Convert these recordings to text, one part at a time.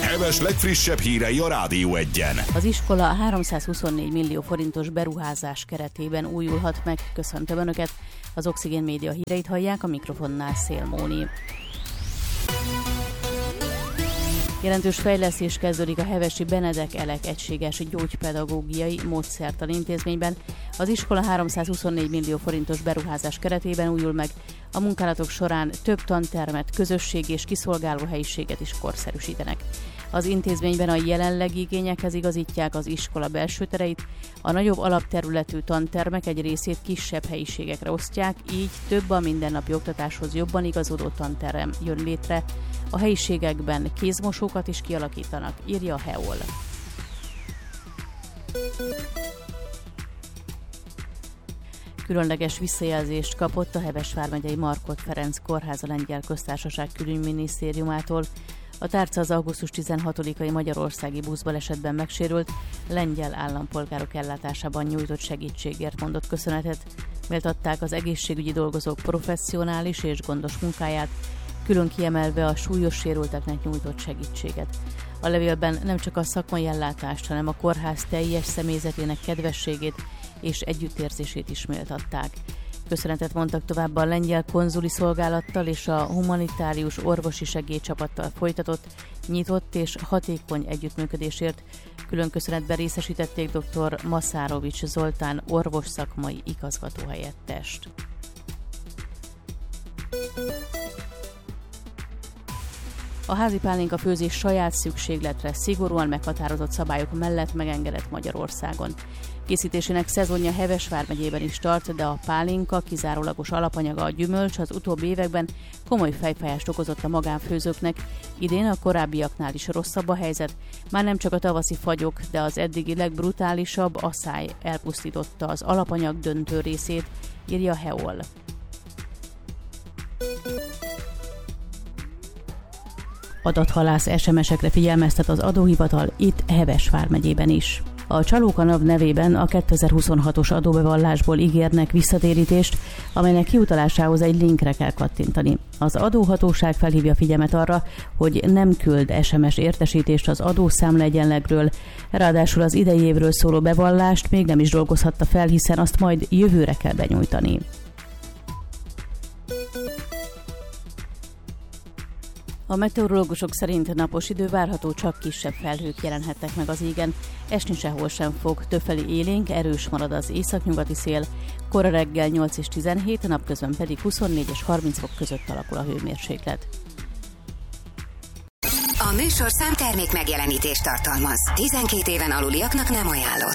Heves legfrissebb hírei a Rádió Egyen. Az iskola 324 millió forintos beruházás keretében újulhat meg. Köszöntöm Önöket! Az Oxigén Média híreit hallják, a mikrofonnál Szél Móni. Jelentős fejlesztés kezdődik a hevesi Benedek Elek egységes gyógypedagógiai módszertan intézményben. Az iskola 324 millió forintos beruházás keretében újul meg. A munkálatok során több tantermet, közösség és kiszolgáló helyiséget is korszerűsítenek. Az intézményben a jelenlegi igényekhez igazítják az iskola belső tereit, a nagyobb alapterületű tantermek egy részét kisebb helyiségekre osztják, így több a mindennapi oktatáshoz jobban igazodó tanterem jön létre. A helyiségekben kézmosókat is kialakítanak, írja a HEOL. Különleges visszajelzést kapott a Heves vármegyei Markhot Ferenc Kórház a Lengyel Köztársaság Külügyminisztériumától. A tárca az augusztus 16-ai magyarországi buszbalesetben megsérült lengyel állampolgárok ellátásában nyújtott segítségért mondott köszönetet. Méltatták az egészségügyi dolgozók professzionális és gondos munkáját, külön kiemelve a súlyos sérülteknek nyújtott segítséget. A levélben nem csak a szakmai ellátást, hanem a kórház teljes személyzetének kedvességét és együttérzését is méltatták. Köszönetet mondtak továbbá a lengyel konzuli szolgálattal és a humanitárius orvosi segélycsapattal folytatott, nyitott és hatékony együttműködésért. Külön köszönetben részesítették dr. Maszárovics Zoltán orvos szakmai igazgatóhelyettest. A házi pálinka főzés saját szükségletre, szigorúan meghatározott szabályok mellett megengedett Magyarországon. Készítésének szezonja Heves vármegyében is tart, de a pálinka kizárólagos alapanyaga a gyümölcs az utóbbi években komoly fejfájást okozott a magánfőzőknek. Idén a korábbiaknál is rosszabb a helyzet. Már nem csak a tavaszi fagyok, de az eddigi legbrutálisabb asszály elpusztította az alapanyag döntő részét, írja a HEOL. Adathalász SMS-ekre figyelmeztet az adóhivatal itt Heves vármegyében is. A csalók a NAV nevében a 2026-os adóbevallásból ígérnek visszatérítést, amelynek kiutalásához egy linkre kell kattintani. Az adóhatóság felhívja figyelmet arra, hogy nem küld SMS értesítést az adószámla egyenlegről, ráadásul az idei évről szóló bevallást még nem is dolgozhatta fel, hiszen azt majd jövőre kell benyújtani. A meteorológusok szerint napos idő várható, csak kisebb felhők jelenhetnek meg az égen. Esni sehol sem fog, többfelé élénk, erős marad az északnyugati szél, kora reggel 8 és 17, napközben pedig 24 és 30 fok között alakul a hőmérséklet. A műsorszám termék megjelenítést tartalmaz. 12 éven aluliaknak nem ajánlott.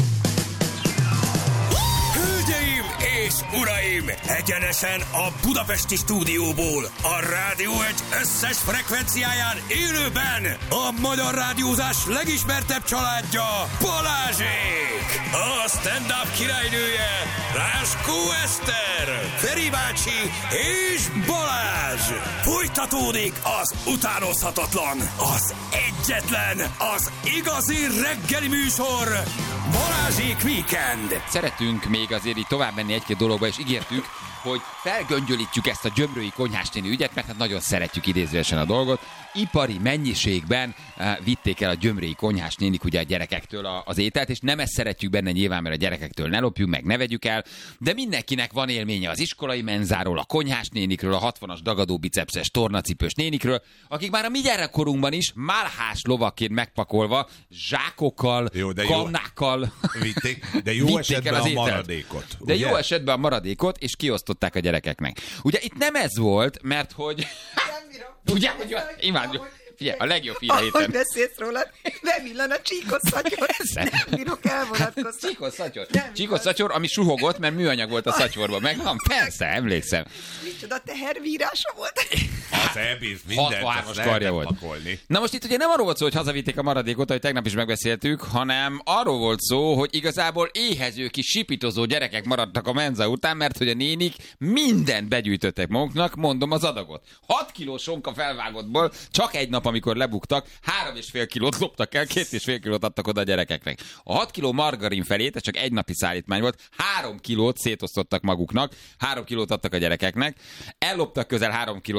Hölgyeim és uraim! Egyenesen a budapesti stúdióból, a Rádió Egy összes frekvenciáján élőben a magyar rádiózás legismertebb családja, Balázsék! A stand-up királynője, Ráskó Eszter, Feri bácsi és Balázs! Folytatódik az utánozhatatlan, az egyetlen, az igazi reggeli műsor, Balázsék Weekend! Szeretünk még azért így tovább menni egy-két dologba, és ígértük, hogy felgöngyölítjük ezt a gyömrői konyhásténi ügyet, mert hát nagyon szeretjük idézőesen a dolgot. Ipari mennyiségben vitték el a gyömrői konyhásnénik ugye a gyerekektől az ételt, és nem ezt szeretjük benne nyilván, mert a gyerekektől ne lopjuk, meg ne vegyük el, de mindenkinek van élménye az iskolai menzáról, a konyhásnénikről, a 60-as dagadó bicepses tornacipős nénikről, akik már a mi gyerekkorunkban is málhás lovakként megpakolva, zsákokkal, kannákkal vitték, de jó esetben a maradékot. De jó esetben a maradékot, és kiosztották a gyerekeknek. Ugye itt nem ez volt, mert hogy... Ugye, hogy imádjuk. Figyelj, a legjobb hír a héten. Ahogy beszélsz rólad, bevillan a csíkos szatyor. Nem bírok elvonatkozni. Csíkos szatyor, ami suhogott, mert műanyag volt a szatyorban. Megvan? Persze, emlékszem. Micsoda tehervírása volt. Az elbíz mindent, azt karja volt. pakolni. Na most itt ugye nem arról volt szó, hogy hazavitték a maradékot, ahogy tegnap is megbeszéltük, hanem arról volt szó, hogy igazából éhező kis sipitozó gyerekek maradtak a menza után, mert hogy a nénik mindent begyűjtöttek maguknak, mondom az adagot. 6 kiló sonka felvágottból csak egy nap, amikor lebuktak, 3,5 kilót loptak el, 2,5 kilót adtak oda a gyerekeknek. A 6 kiló margarin felét, ez csak egy napi szállítmány volt, 3 kilót szétosztottak maguknak, 3 kilót adtak a gyerekeknek, elloptak közel 3 kiló zöld paprikát,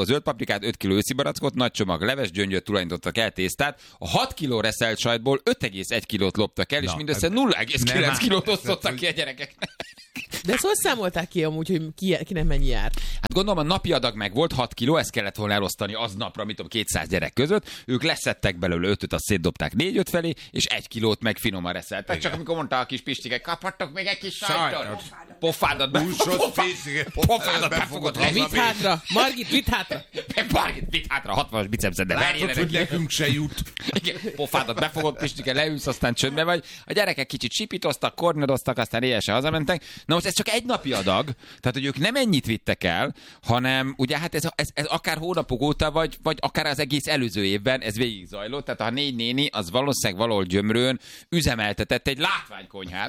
paprikát, 5 kg őszi barackot, nagy csomag leves gyöngyöt tulajdonítottak el tésztát, a 6 kg reszelt sajtból 5,1 kilót loptak el, és mindössze 0,9 kilót osztottak ki a gyerekeknek. De ezt hogy számolták ki amúgy, hogy kinek mennyi jár? Hát gondolom a napi adag meg volt 6 kiló, ezt kellett volna elosztani aznapra, mit tudom, 200 gyerek között. Ők leszettek belőle 5-öt, azt szétdobták 4-5 felé, és 1 kilót meg finoman reszeltek. Csak amikor mondta a kis Pistike, kaphattok még egy kis sajtot. Pofádat befogod. Vidd hátra! Margit, vidd hátra! Margit, vidd hátra, 60-as bicepszed, de látod, hogy nekünk se jut. Igen, pofádat befogod, Pistike, leülsz, aztán csöndbe vagy. A gyerekek kicsit sipítoztak, kornodoztak, aztán éjjel hazamentek. Na most ez csak egy napi adag, tehát hogy ők nem ennyit vittek el, hanem ugye hát ez akár hónapok óta, vagy akár az egész előző évben ez végig zajlott, tehát a 4 néni az valószínűleg valahol Gyömrőn üzemeltetett egy látványkonyhát.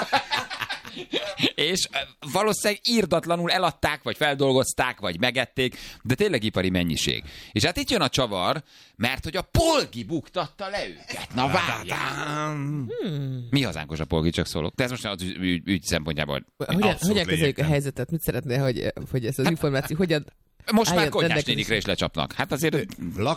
És valószínűleg írdatlanul eladták, vagy feldolgozták, vagy megették, de tényleg ipari mennyiség. És hát itt jön a csavar, mert hogy a Polgi buktatta le őket. Na várjál! Mi hazánkos a Polgi, csak szólok. De ez most az ügy szempontjából. Hogyan kezeljük a helyzetet? Mit szeretné, hogy ez az információ hogyan... Most már konyhás nénikre is lecsapnak. Hát azért...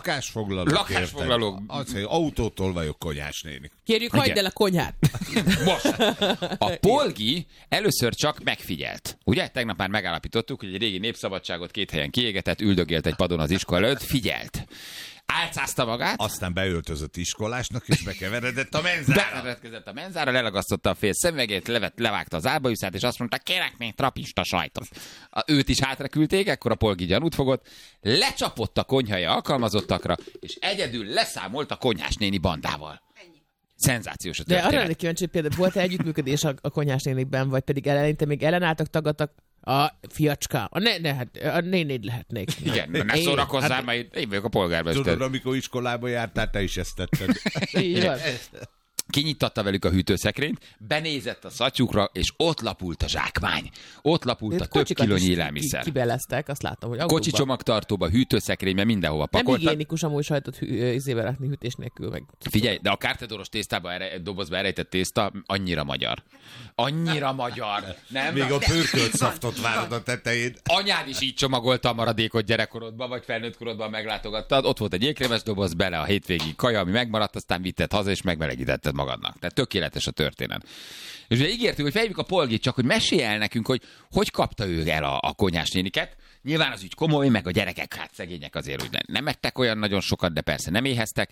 Lakásfoglalók. Az, hogy autótól vagyok konyhás nénik. Kérjük, hagyd el a konyhát. Most. A Polgi először csak megfigyelt. Ugye? Tegnap már megállapítottuk, hogy egy régi népszabadságot 2 helyen kiégetett, üldögélt egy padon az iskola előtt, figyelt. Álcázta magát. Aztán beöltözött iskolásnak, és bekeveredett a menzára. Bekeveredett a menzára, lelagasztotta a fél szemüvegét, levágta az ábajuszát, és azt mondta, kérek még trapista sajtot. Őt is hátraküldték, ekkor a Polgi gyanút fogott, lecsapott a konyhai alkalmazottakra, és egyedül leszámolt a konyhás néni bandával. Szenzációs a történet. De arra lennék kíváncsi, hogy például volt-e együttműködés a konyhás nénikben, vagy pedig eleinte még ellenálltak, tagadtak a fiacska. A nénéd lehetnék. Igen, ne szórakozzál, mert én vagyok a polgármester. Tudod, amikor iskolába jártál, te is ezt tetted. Így van. Kinyitatta velük a hűtőszekrényt, benézett a szatyukra, és ott lapult a zsákmány. Ott lapult a több kilónyi élelmiszer. Kibeleztek, azt látom, hogy autóban. Kocsi csomagtartóba, hűtőszekrénybe, mindenhova pakoltak. Nem higiénikus amúgy sajtot izébe rakni hűtés nélkül. Meg. Figyelj, de a kártedoros tésztába dobozba elrejtett tészta annyira magyar. Annyira magyar. Nem? Még a pörkölt szaftot várod a tetején. Anyád is így csomagolta a maradékot gyerekkorodban, vagy felnőtt korodban meglátogattad. Ott volt egy jégkrémes doboz, bele a hétvégi kaja, ami megmaradt, aztán vitted haza, és megmelegítetted magadnak. Tehát tökéletes a történet. És ugye ígértük, hogy feljövjük a Polgit, csak hogy mesélj el nekünk, hogy kapta ő el a konyhás néniket. Nyilván az ügy komoly, meg a gyerekek, hát szegények azért úgy nem ettek olyan nagyon sokat, de persze nem éheztek.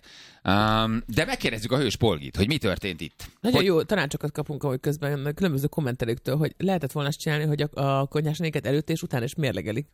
De megkérdezzük a hős Polgit, hogy mi történt itt. Nagyon jó tanácsokat kapunk, ahogy közben különböző kommentelőktől, hogy lehetett volna azt csinálni, hogy a konyhás néniket előtt és utána is mérlegelik.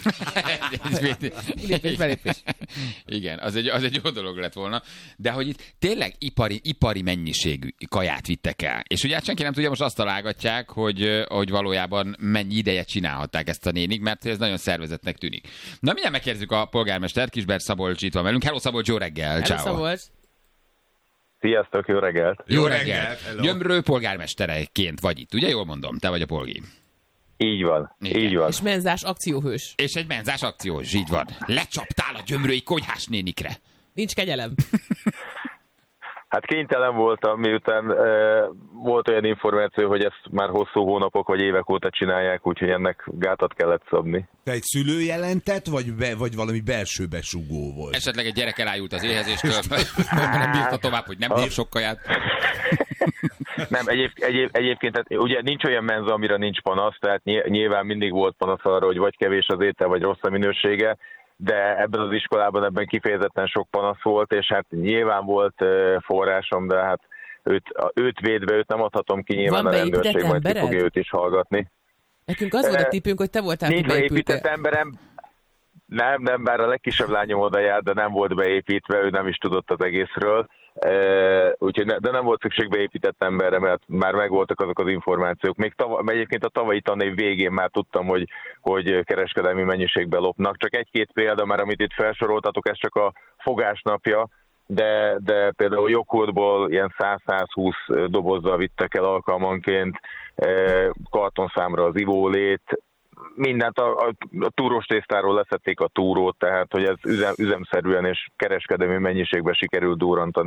Lépés. Igen, az egy jó dolog lett volna. De hogy itt tényleg ipari mennyiségű kaját vittek el. És ugye senki nem tudja, most azt találgatják, hogy valójában mennyi ideje csinálhatták ezt a nénik, mert ez nagyon szervezetnek tűnik. Na, mindjárt megkérdezzük a polgármestert, Kisberg Szabolcs itt van velünk. Hello Szabolcs, jó reggel! Hello Szabolcs! Sziasztok, jó reggelt! Jó reggelt! Gyömrő polgármestereként vagy itt, ugye? Jól mondom, te vagy a Polgi. Így van, igen. Így van. És menzás akcióhős. És egy menzás akcióhős, így van. Lecsaptál a gyömrői konyhás nénikre. Nincs kegyelem. Hát kénytelen voltam, miután volt olyan információ, hogy ezt már hosszú hónapok vagy évek óta csinálják, úgyhogy ennek gátat kellett szabni. Te egy szülő jelentett, vagy valami belső besugó volt? Esetleg egy gyerek elájult az éhezéstől, nem bírta tovább, hogy nem bír sok kaját. Nem, egyébként tehát, ugye nincs olyan menza, amire nincs panasz, tehát nyilván mindig volt panasz arra, hogy vagy kevés az étel, vagy rossz a minősége, de ebben az iskolában ebben kifejezetten sok panasz volt, és hát nyilván volt forrásom, de hát őt védve, őt nem adhatom ki, nyilván a rendőrség majd ki fogja őt is hallgatni. Nekünk az volt a tippünk, hogy te voltál nincs beépített emberem. Nem, bár a legkisebb lányom oda járt, de nem volt beépítve, ő nem is tudott az egészről. Úgyhogy de nem volt szükség beépített emberre, mert már megvoltak azok az információk. Még egyébként a tavalyi tanév végén már tudtam, hogy kereskedelmi mennyiségben lopnak. Csak egy-két példa, mert amit itt felsoroltatok, ez csak a fogásnapja, de például joghurtból ilyen 100-120 dobozzal vittek el alkalmanként, kartonszámra az ivólét, mindent a túrós tésztáról leszették a túrót, tehát hogy ez üzemszerűen és kereskedelmi mennyiségben sikerült durrantaniuk.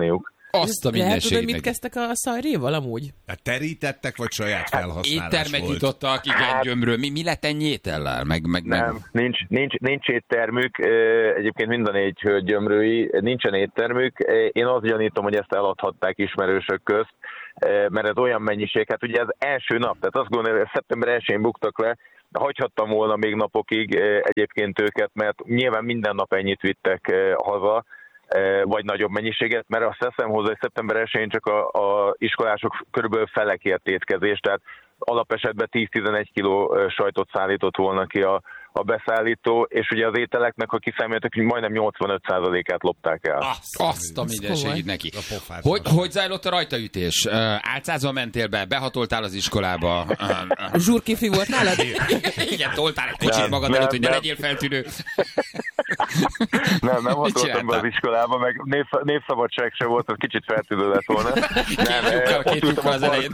Azt a mindenségét. Tudod, mit kezdtek a szajréval amúgy? Hát terítettek, vagy saját felhasználás éttermet volt? nyitottak, igen, gyömről. Mi lett ennyi étellel? Nem, nincs éttermük, egyébként mind a 4 hölgy gyömrői, nincsen éttermük. Én azt gyanítom, hogy ezt eladhatták ismerősök közt, mert ez olyan mennyiség, hát ugye ez első nap, tehát azt gondolom, hogy szeptember 1-én buktak le, hagyhattam volna még napokig egyébként őket, mert nyilván minden nap ennyit vittek haza, vagy nagyobb mennyiséget, mert azt teszem hozzá, hogy szeptember 1-én csak a iskolások körülbelül fele kért étkezést, tehát alapesetben 10-11 kiló sajtot szállított volna ki a beszállító, és ugye az ételeknek, ha kiszámoltak, hogy majdnem 85%-át lopták el. Azt a mindenségét neki. Hogy zajlott a rajtaütés? Álcázva mentél be, behatoltál az iskolába? Zsurkifi volt nálad? Igen, toltál egy kocsit magad előtt, hogy ne legyél feltűnő. Nem hatoltam be az iskolába, meg népszabadság se volt, az kicsit feltűnő lett volna. Két lyukkal az elején.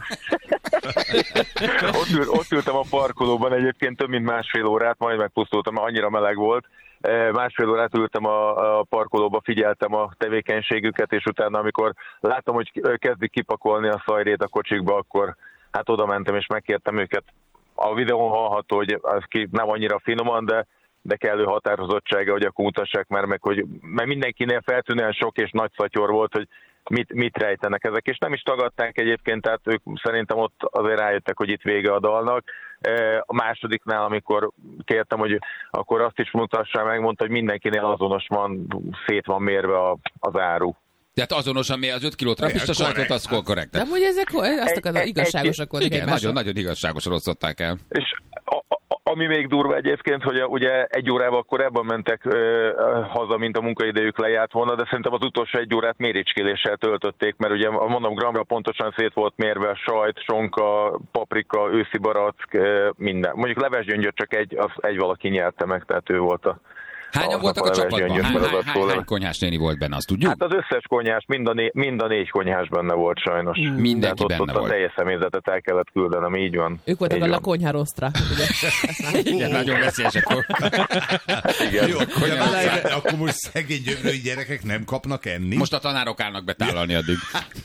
Ott ültem a parkolóban egyébként több mint másfél órát, majd megpusztultam, mert annyira meleg volt. Másfél órát ültem a parkolóba, figyeltem a tevékenységüket, és utána, amikor láttam, hogy kezdik kipakolni a szajrét a kocsikba, akkor hát oda mentem, és megkértem őket. A videón hallható, hogy az nem annyira finoman, de kellő határozottsága, hogy akkor mutassák már meg, mert mindenkinél feltűnően sok és nagy szatyor volt, hogy mit rejtenek ezek, és nem is tagadták egyébként, tehát ők szerintem ott azért rájöttek, hogy itt vége a dalnak. A másodiknál, amikor kértem, hogy akkor azt is mutassák meg, mondta, hogy mindenkinél azonos van, szét van mérve az áru. Tehát azonosan mi az 5 kiló trapista sajtot, az korrekt. De hogy ezek azt akarod, igazságosak voltak egymással. Igen, nagyon igazságosan osztották el. És ami még durva egyébként, hogy ugye 1 órával korábban mentek haza, mint a munkaidejük lejárt volna, de szerintem az utolsó 1 órát méricskéléssel töltötték, mert ugye mondom, gramra pontosan szét volt mérve a sajt, sonka, paprika, őszi barack, minden. Mondjuk levesgyöngyöt csak egy valaki nyerte meg, tehát ő volt a... Hányan voltak a csapatban? Hány konyhás néni volt benne, azt tudjuk? Hát az összes konyhás, mind a 4 konyhás benne volt sajnos. Mindenki benne volt. A teljes személyzetet el kellett küldenem, így van. Ők voltak a konyha rosztra. Igen, nagyon veszélyesek. Igen. Jó, akkor most szegény gyömrői gyerekek nem kapnak enni? Most a tanárok állnak be tálalni addig.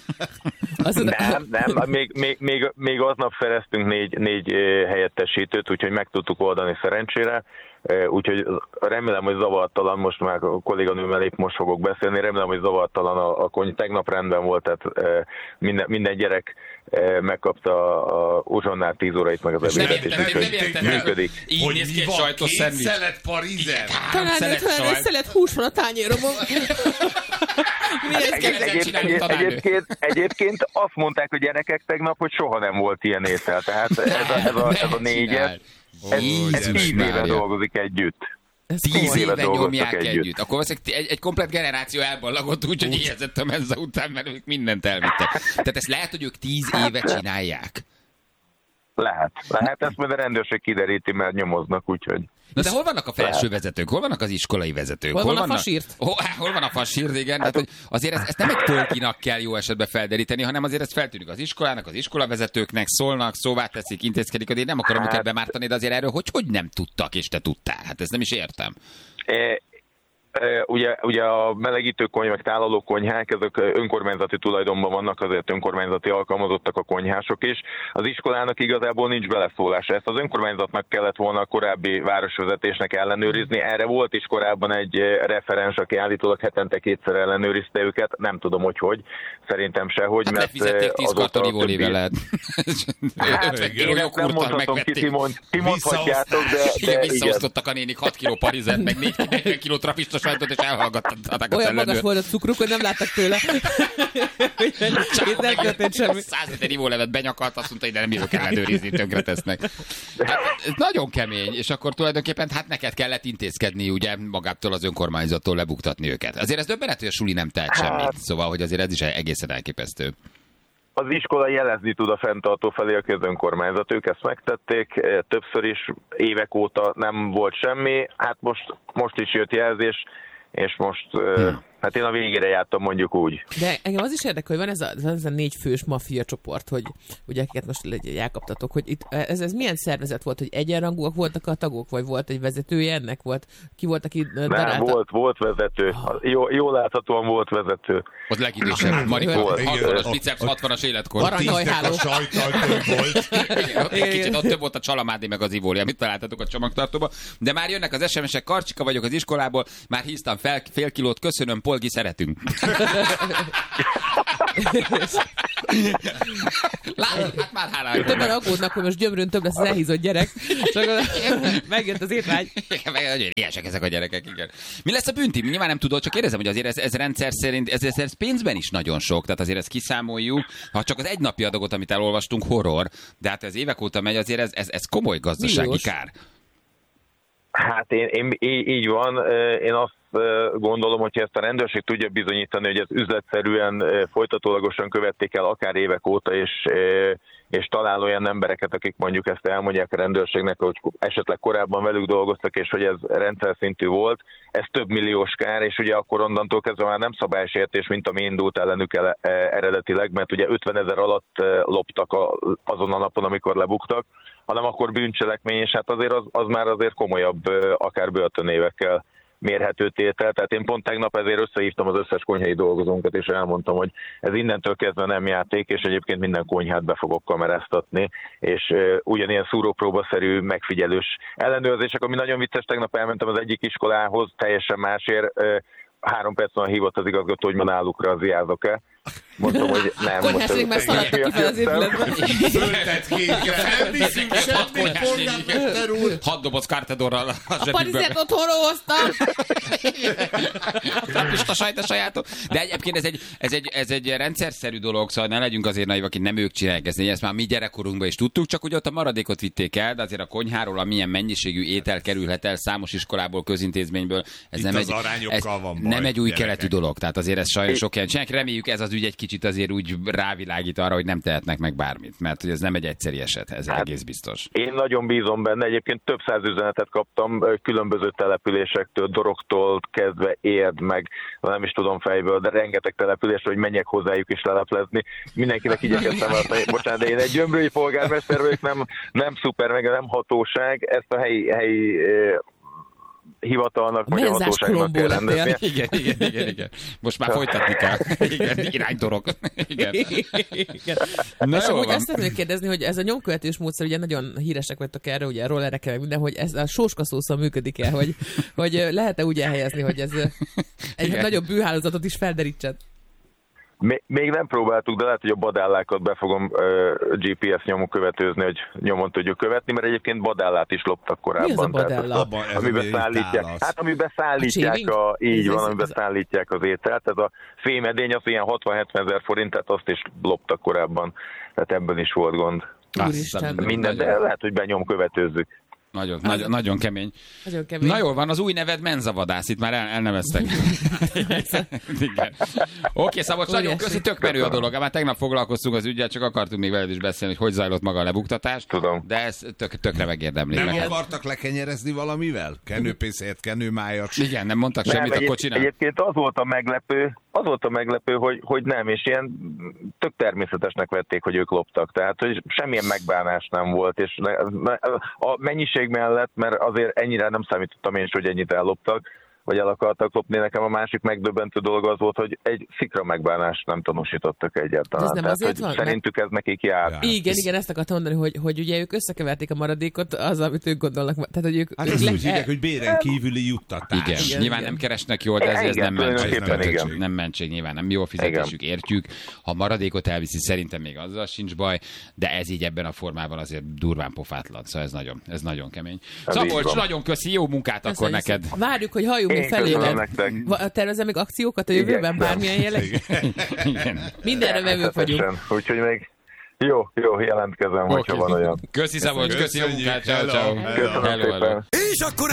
Nem, még aznap szereztünk 4 helyettesítőt, úgyhogy meg tudtuk oldani szerencsére. Úgyhogy remélem, hogy zavartalan, most már a kolléganőmmel épp most fogok beszélni, remélem, hogy zavartalan a konyha. Tegnap rendben volt, tehát minden gyerek megkapta a uzsonnál 10 órait, meg az ebédet, és működik. Így néz ki egy sajtos szendvics. Két szelet parizer? Talán egy szelet hús van a tányéromon. Egyébként azt mondták a gyerekek tegnap, hogy soha nem volt ilyen étel. Tehát ez a 4-es, ez 10 éve dolgozik együtt. 10 éve nyomják együtt. Akkor egy komplett generáció elballagott, úgyhogy éhezett a menza után, mert ők mindent elvittek. Tehát ezt lehet, hogy ők 10 éve csinálják? Lehet, ezt majd a rendőrség kideríti, mert nyomoznak, úgyhogy... Na de hol vannak a felső vezetők? Hol vannak az iskolai vezetők? Hol van a fasírt? Hol van a fasírt, igen. Hát, hogy azért ezt nem egy tolkinak kell jó esetben felderíteni, hanem azért ezt feltűnik az iskolának, az iskolavezetőknek, szólnak, szóvá teszik, intézkedik, de én nem akarom őket bemártani, de azért erről hogy nem tudtak, és te tudtál? Hát ezt nem is értem. Ugye a melegítő konyhák, meg tálaló konyhák, ezek önkormányzati tulajdonban vannak, azért önkormányzati alkalmazottak a konyhások is. Az iskolának igazából nincs beleszólása. Ezt az önkormányzatnak kellett volna a korábbi városvezetésnek ellenőrizni. Erre volt is korábban egy referens, aki állítólag hetente 2-szer ellenőrizte őket. Nem tudom, hogy. Szerintem sehogy. Hát mert lefizették 10 kartonivólével lehet. Én nem mondhatom ki, ti mondhatjátok, de igen, visszaosztottak a nénik 6 kiló parizent, meg 40 kiló trapista sajtot, és elhallgatták a olyan magas volt a cukruk, hogy nem láttak tőle. Itt nem történt semmi. 100 liter ivólevet benyakart, azt mondta, hogy de nem jövök ellenőrizni, tönkre tesznek. Hát, ez nagyon kemény, és akkor tulajdonképpen hát neked kellett intézkedni, ugye magától az önkormányzattól lebuktatni őket. Azért ez döbbenet, hogy a suli nem tehet semmit. Szóval, hogy azért ez is egészen elképesztő. Az iskola jelezni tud a fenntartó felé a közönkormányzat, ők ezt megtették, többször is, évek óta nem volt semmi, hát most is jött jelzés, és most Hát én a végére jártam, mondjuk úgy. De engem az is érdekel, hogy van ez a 4 fős maffia csoport, hogy ugye akiket most elkaptatok, hogy itt, ez milyen szervezet volt, hogy egyenrangúak voltak a tagok, vagy volt egy vezetője ennek? Ki volt, aki darálta? Nem, volt vezető. Jól láthatóan volt vezető. Ott legidősebb. Marikó, 60-as biceps, 60-as életkor. Aranyhajháló. Kicsit ott több volt a Csalamádi meg az Ivóli, amit találtatok a csomagtartóba. De már jönnek az SMS-ek, Karcsika vagyok az iskolából, már híztam fel fél kilót, köszönöm, Polgi, szeretünk. Hát már hála. Többen aggódnak, hogy most Gyömrőn több lesz az elhízott gyerek, csak megjött az étvágy. Nagyon ilyesek ezek a gyerekek, igen. Mi lesz a bünti? Nyilván nem tudod, csak kérdezem, hogy azért ez rendszer szerint, ez pénzben is nagyon sok, tehát azért ezt kiszámoljuk. Ha csak az egy napi adagot, amit elolvastunk, horror, de hát ez évek óta megy, azért ez komoly gazdasági kár. Hát én így van. Én azt gondolom, hogy ezt a rendőrség tudja bizonyítani, hogy ez üzletszerűen folytatólagosan követték el akár évek óta, és talál olyan embereket, akik mondjuk ezt elmondják a rendőrségnek, hogy esetleg korábban velük dolgoztak, és hogy ez rendszer szintű volt. Ez több milliós kár, és ugye akkor onnantól kezdve már nem szabálysértés, mint ami indult ellenük eredetileg, mert ugye 50 000 alatt loptak azon a napon, amikor lebuktak, hanem akkor bűncselekmény, és hát azért az már azért komolyabb, akár börtönévekkel mérhető tétel. Tehát én pont tegnap ezért összehívtam az összes konyhai dolgozónkat, és elmondtam, hogy ez innentől kezdve nem játék, és egyébként minden konyhát be fogok kameráztatni, és ugyanilyen szúrópróbaszerű, megfigyelős ellenőrzések, ami nagyon vicces, tegnap elmentem az egyik iskolához, teljesen másért, 3 perc van hívott az igazgató, hogy ma náluk raziázok-e. Mondtam, hogy nem. Konyháség már szaladtak ki fel az épületben. Föltett kékre, nem viszünk semmit, polgármester úr. 6 doboz Cartedorral a zsebükben. A parizert otthonról hoztam. Trapista sajt a sajátok. De egyébként ez egy rendszerszerű dolog, szóval ne legyünk azért naivak, akik nem ők csinálják ezt már mi gyerekkorunkban is tudtuk, csak hogy ott a maradékot vitték el, de azért a konyháról, amilyen mennyiségű étel kerülhet el számos iskolából, közintézményből, ez nem egy új keletű dolog. Tehát azért ez sajnos sok ilyen csinálják. Reméljük ez az ügy egy kicsit azért úgy rávilágít arra, hogy nem tehetnek meg bármit, mert hogy ez nem egy egyszeri eset, ez egész biztos. Én nagyon bízom benne, egyébként több 100 üzenetet kaptam különböző településektől, Doroktól kezdve Érd, meg nem is tudom fejből, de rengeteg településre, hogy menjek hozzájuk is leleplezni. Mindenkinek igyekeztem azt, bocsánat, de én egy gyömrői polgármester vagyok, nem szuper, meg nem hatóság, ezt a helyi hivatalnak, vagy a hatóságnak kell rendezni. Igen. Most már folytatni kell. Igen, iránydorog. Igen. Na, és amúgy azt szeretném kérdezni, hogy ez a nyomkövetős módszer, ugye nagyon híresek vagytok erre, ugye rollerekkel meg minden, hogy ez a sóskaszószal működik-e, hogy lehet-e úgy elhelyezni, hogy ez egy nagyobb bűhálózatot is felderítsen? Még nem próbáltuk, de lehet, hogy a badállákat be fogom GPS nyomon követőzni, hogy nyomon tudjuk követni, mert egyébként badállát is loptak korábban. Mi az a badálla? Amiben szállítják, amiben szállítják az ételt. Ez a fémedény, az ilyen 60-70 000 forint, tehát azt is loptak korábban. Tehát ebben is volt gond. Minden, de lehet, hogy benyom követőzzük. Nagyon kemény. Na jól van, az új neved Menzavadász, itt már elneveztek. Oké, Szabolcs, nagyon köszi, tök merő a dolog. Már tegnap foglalkoztunk az ügyel, csak akartunk még veled is beszélni, hogy zajlott maga a lebuktatás. Tudom. De ez tökre megérdemli. Nem akartak lekenyerezni valamivel? Kenőpénzért, kenőmájat? Igen, nem mondtak semmit a kocsinál? Egyébként az volt a meglepő, hogy nem, és ilyen tök természetesnek vették, hogy ők loptak. Tehát, hogy semmilyen megbánás nem volt, és a mennyiség mellett, mert azért ennyire nem számítottam én is, hogy ennyit elloptak, vagy el akartak lopni. Nekem a másik megdöbbentő dolog az volt, hogy egy szikra megbánást nem tanúsítottak egyáltalán. Ez nem tehát, azért van, szerintük ez nekik jár. Igen, ezt akartam mondani, hogy ugye ők összekeverték a maradékot az, amit ők gondolnak. Tehát, hogy ők úgy hívják, hogy béren kívüli juttatás. Igen, nyilván nem keresnek jól, de ez nem mentség. Nem mentség, nyilván nem jó fizetésük, értjük. Ha maradékot elviszi, szerintem még azzal sincs baj, de ez így ebben a formában azért durván pofátlan. Szóval ez nagyon kemény. Szabolcs, nagyon köszi, jó munkát akkor neked. Várjuk, hogy halljunk még feléled. Tervezem még akciókat a jövőben, bármilyen jelleg? Mindenre vevők vagyunk. Úgyhogy még jó, jelentkezem, hogyha van olyan. Köszi Szabolcs, köszi a munkát, ciao. Köszönöm szépen. És akkor